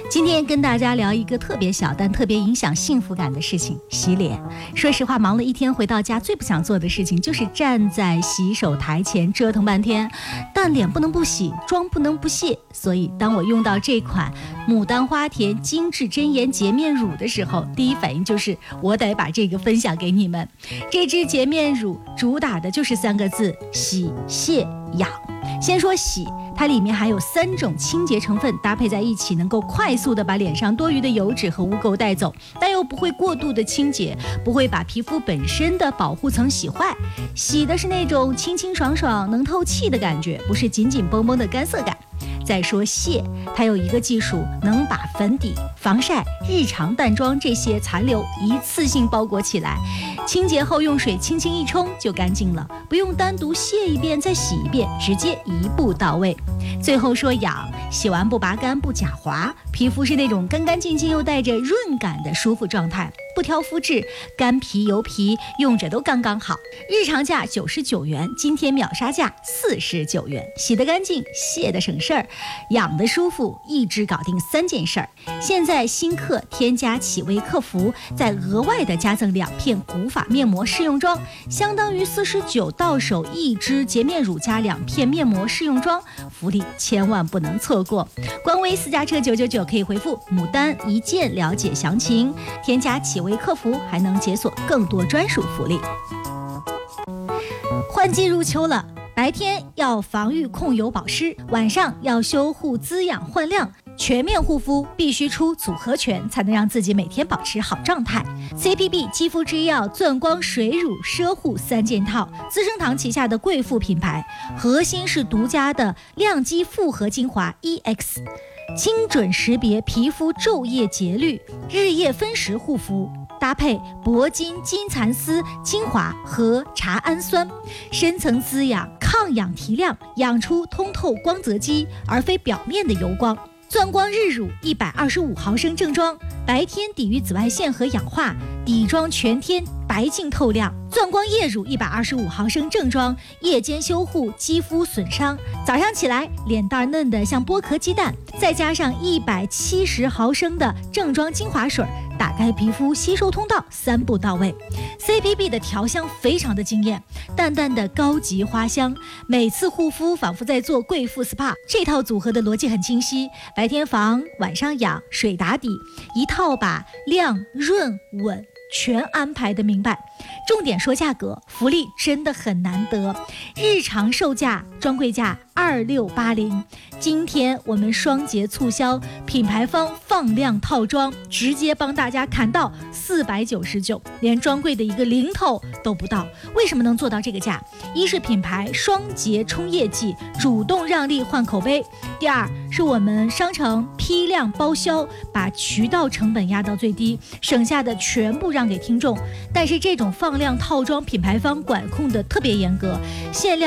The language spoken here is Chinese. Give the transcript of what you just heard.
今天跟大家聊一个特别小但特别影响幸福感的事情，洗脸。说实话，忙了一天回到家，最不想做的事情就是站在洗手台前折腾半天。但脸不能不洗，妆不能不卸，所以当我用到这款牡丹花田精致真颜洁面乳的时候，第一反应就是我得把这个分享给你们。这支洁面乳主打的就是3个字：洗、卸、养。先说洗，它里面含有3种清洁成分，搭配在一起能够快速的把脸上多余的油脂和污垢带走，但又不会过度的清洁，不会把皮肤本身的保护层洗坏。洗的是那种清清爽爽能透气的感觉，不是紧紧绷绷的干涩感。再说卸，它有一个技术，能把粉底、防晒、日常淡妆这些残留一次性包裹起来，清洁后用水轻轻一冲就干净了，不用单独卸一遍再洗一遍，直接一步到位。最后说养，洗完不拔干不假滑，皮肤是那种干干净净又带着润感的舒服状态，不挑肤质，干皮油皮用着都刚刚好。日常价99元，今天秒杀价49元，洗得干净，卸得省事儿，养得舒服，一支搞定3件事儿。现在新客添加启微客服，再额外的加赠2片古法面膜试用装，相当于49到手1支洁面乳加2片面膜试用装，福利千万不能错过。官微私家车999可以回复牡丹1件了解详情，添加启微客服还能解锁更多专属福利。换季入秋了，白天要防御控油保湿，晚上要修护滋养焕亮，全面护肤必须出组合拳，才能让自己每天保持好状态。CPB 肌肤之钥钻光水乳奢护3件套，资生堂旗下的贵妇品牌，核心是独家的亮肌复合精华 EX， 精准识别皮肤昼夜节律，日夜分时护肤，搭配铂金金蚕丝精华和茶氨酸，深层滋养，抗氧提亮，养出通透光泽肌，而非表面的油光。钻光日乳125毫升正装，白天抵御紫外线和氧化，底妆全天白净透亮。钻光夜乳125毫升正装，夜间修护肌肤损伤，早上起来脸蛋嫩得像剥壳鸡蛋，再加上170毫升的正装精华水，打开皮肤吸收通道，3步到位。CPB 的调香非常的惊艳，淡淡的高级花香，每次护肤仿佛在做贵妇 SPA。 这套组合的逻辑很清晰，白天防，晚上养，水打底，一套把亮润稳全安排的明白。重点说价格，福利真的很难得，日常售价专柜价2680，今天我们双节促销，品牌方放量套装，直接帮大家砍到499，连专柜的一个零头都不到。为什么能做到这个价？一是品牌双节冲业绩，主动让利换口碑；第二是我们商城批量包销，把渠道成本压到最低，省下的全部让给听众。但是这种放量套装，品牌方管控的特别严格，限量